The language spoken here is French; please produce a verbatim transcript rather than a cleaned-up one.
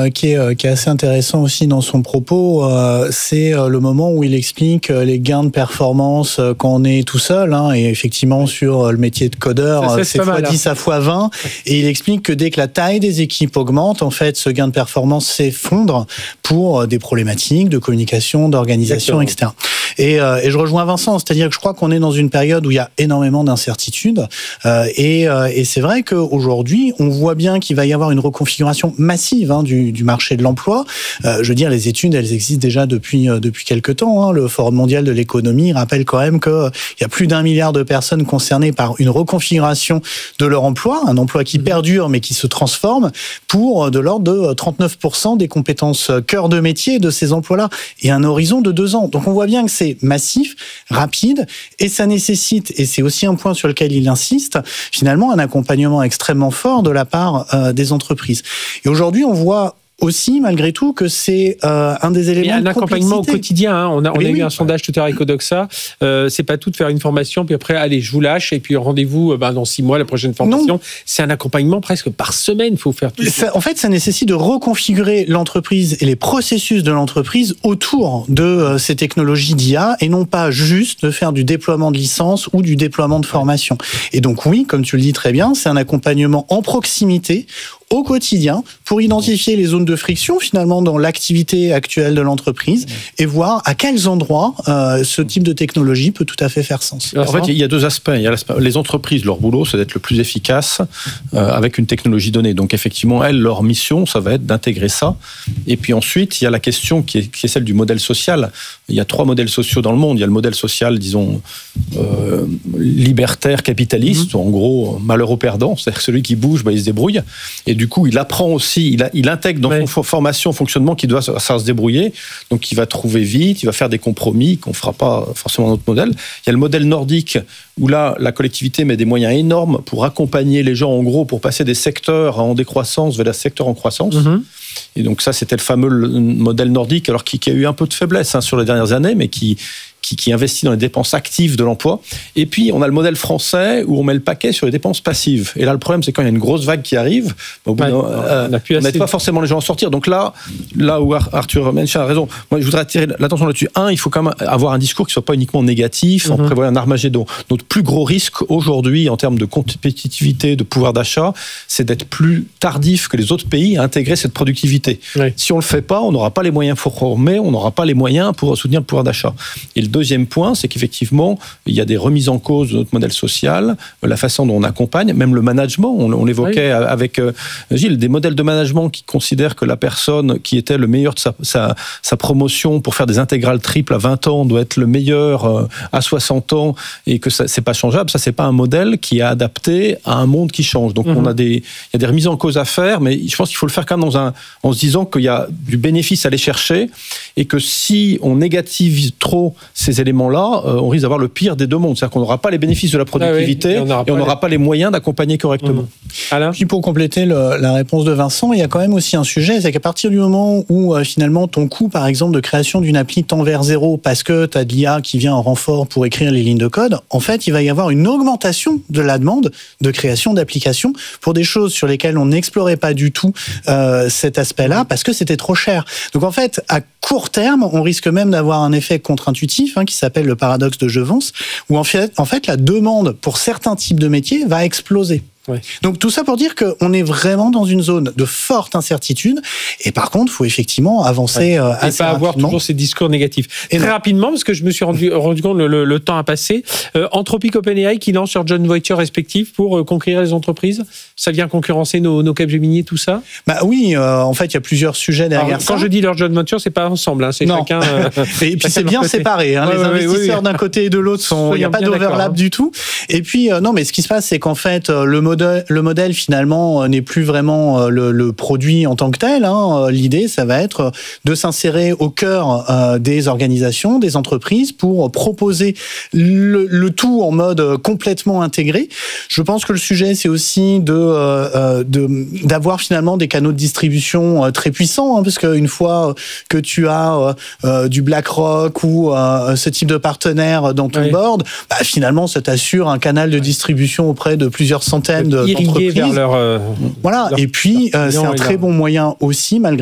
euh, qui, est, qui est assez intéressant aussi dans son propos, euh, c'est le moment où il explique les gains de performance quand on est tout seul, hein, et effectivement sur le métier de codeur, ça, c'est fois dix à fois vingt, et il explique que dès que la taille des équipes augmente, en fait, ce gain de performance s'effondre pour des problématiques de communication, d'organisation, Exactement. et cetera. Et, euh, et je rejoins Vincent, c'est-à-dire que je crois qu'on est dans une période où il y a énormément d'incertitudes, euh, et, euh, et c'est vrai qu'aujourd'hui, on voit bien qu'il va y avoir une reconfiguration massive hein, du, du marché de l'emploi. Euh, je veux dire, les études, elles existent déjà depuis euh, depuis quelques temps. Hein. Le Forum mondial de l'économie rappelle quand même qu'il euh, y a plus d'un milliard de personnes concernées par une reconfiguration de leur emploi, un emploi qui perdure mais qui se transforme, pour euh, de l'ordre de trente-neuf pour cent des compétences euh, cœur de métier de ces emplois-là, et un horizon de deux ans. Donc on voit bien que c'est massif, rapide, et ça nécessite, et c'est aussi un point sur lequel il insiste, finalement un accompagnement extrêmement fort de la part euh, des entreprises. Et aujourd'hui, on voit aussi, malgré tout, que c'est euh, un des éléments de un accompagnement au quotidien. Hein. On a, on a oui, eu oui. un sondage tout à l'heure Ecodoxa. Euh, c'est pas tout de faire une formation, puis après, allez, je vous lâche, et puis rendez-vous ben, dans six mois, la prochaine formation. Non. C'est un accompagnement presque par semaine, il faut faire tout ça. En fait, ça nécessite de reconfigurer l'entreprise et les processus de l'entreprise autour de euh, ces technologies d'I A, et non pas juste de faire du déploiement de licences ou du déploiement de formation. Et donc oui, comme tu le dis très bien, c'est un accompagnement en proximité, au quotidien, pour identifier les zones de friction finalement dans l'activité actuelle de l'entreprise et voir à quels endroits euh, ce type de technologie peut tout à fait faire sens. En fait, il y a deux aspects. Il y a les entreprises, leur boulot, c'est d'être le plus efficace euh, avec une technologie donnée. Donc effectivement, elles, leur mission, ça va être d'intégrer ça. Et puis ensuite, il y a la question qui est, qui est celle du modèle social. Il y a trois modèles sociaux dans le monde. Il y a le modèle social, disons, euh, libertaire, capitaliste, mmh. en gros, malheur au perdant, c'est-à-dire que celui qui bouge, bah, il se débrouille. Et du coup, il apprend aussi, il, a, il intègre dans ouais. son formation, fonctionnement, qu'il doit savoir se débrouiller. Donc, il va trouver vite, il va faire des compromis qu'on ne fera pas forcément dans notre modèle. Il y a le modèle nordique, où là, la collectivité met des moyens énormes pour accompagner les gens, en gros, pour passer des secteurs en décroissance vers des secteurs en croissance. Mmh. Et donc ça, c'était le fameux modèle nordique, alors qui, qui a eu un peu de faiblesse hein, sur les dernières années, mais qui... Qui, qui investit dans les dépenses actives de l'emploi. Et puis, on a le modèle français où on met le paquet sur les dépenses passives. Et là, le problème, c'est quand il y a une grosse vague qui arrive, au bout ouais, euh, on n'aide pas forcément les gens à sortir. Donc là, là où Arthur Mensch a raison, moi, je voudrais attirer l'attention là-dessus. Un, il faut quand même avoir un discours qui ne soit pas uniquement négatif, mm-hmm. en prévoyant un Armagédon. Notre plus gros risque aujourd'hui, en termes de compétitivité, de pouvoir d'achat, c'est d'être plus tardif que les autres pays à intégrer cette productivité. Oui. Si on ne le fait pas, on n'aura pas les moyens pour former, on n'aura pas les moyens pour soutenir le pouvoir d'achat. Et le deuxième point, c'est qu'effectivement, il y a des remises en cause de notre modèle social, la façon dont on accompagne, même le management. On, on l'évoquait oui. avec euh, Gilles, des modèles de management qui considèrent que la personne qui était le meilleur de sa, sa, sa promotion pour faire des intégrales triples à vingt ans doit être le meilleur euh, à soixante ans et que ça, c'est pas changeable. Ça, c'est pas un modèle qui est adapté à un monde qui change. Donc, mm-hmm. on a des, il y a des remises en cause à faire, mais je pense qu'il faut le faire quand même dans un, en se disant qu'il y a du bénéfice à aller chercher et que si on négative trop ces éléments-là, euh, on risque d'avoir le pire des deux mondes. C'est-à-dire qu'on n'aura pas les bénéfices de la productivité ah oui, et on n'aura pas, pas les moyens d'accompagner correctement. Mmh. Alain ? Puis pour compléter le, la réponse de Vincent, il y a quand même aussi un sujet, c'est qu'à partir du moment où euh, finalement ton coût, par exemple, de création d'une appli tend vers zéro parce que tu as de l'I A qui vient en renfort pour écrire les lignes de code, en fait, il va y avoir une augmentation de la demande de création d'applications pour des choses sur lesquelles on n'explorait pas du tout euh, cet aspect-là parce que c'était trop cher. Donc en fait, à court terme, on risque même d'avoir un effet contre-intuitif hein, qui s'appelle le paradoxe de Jevons, où en fait, en fait, la demande pour certains types de métiers va exploser. Ouais. Donc tout ça pour dire qu'on est vraiment dans une zone de forte incertitude et par contre il faut effectivement avancer ouais. euh, assez et pas avoir rapidement. Toujours ces discours négatifs. Et très non. rapidement parce que je me suis rendu, rendu compte le, le, le temps a passé. Euh, Anthropic, OpenAI qui lancent leurs joint venture respectifs pour euh, conquérir les entreprises. Ça vient concurrencer nos, nos Capgemini et tout ça. Bah oui, euh, en fait il y a plusieurs sujets derrière. Alors, ça. Quand je dis leur joint venture, c'est pas ensemble, hein, c'est non. chacun. Euh, et puis c'est bien côté. séparé. Hein, ouais, les ouais, investisseurs ouais, ouais. d'un côté et de l'autre sont. Il n'y a pas d'overlap hein. du tout. Et puis euh, non, mais ce qui se passe, c'est qu'en fait euh, le modèle, le modèle finalement n'est plus vraiment le, le produit en tant que tel. Hein. L'idée, ça va être de s'insérer au cœur euh, des organisations, des entreprises pour proposer le, le tout en mode complètement intégré. Je pense que le sujet, c'est aussi de, euh, de d'avoir finalement des canaux de distribution très puissants, hein, parce qu'une fois que tu as euh, du BlackRock ou euh, ce type de partenaire dans ton oui. board, bah, finalement, ça t'assure un canal de distribution auprès de plusieurs centaines d'entreprises. Leur, euh, voilà, leur, et puis euh, c'est un très bon moyen aussi, malgré